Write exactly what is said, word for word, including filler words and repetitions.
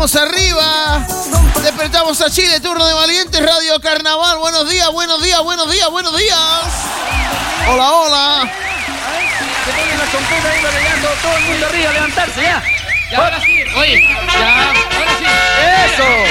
Vamos arriba. Despertamos a Chile, turno de Valientes, Radio Carnaval. Buenos días, buenos días, buenos días, buenos días. Hola, hola. Se ponen la trompeta ahí bailando, todo el mundo arriba, levantarse ya. Ya, ahora sí. Oye, ya, ahora sí. Eso.